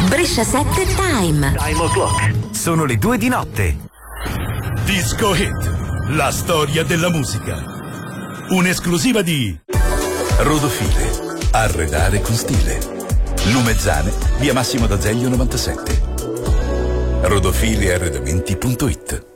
Brescia 7 Time. Time o'clock. Sono le 2 di notte. Disco Hit, la storia della musica. Un'esclusiva di Rodofile, arredare con stile. Lumezzane, via Massimo d'Azeglio 97. Rodofilearredamenti.it.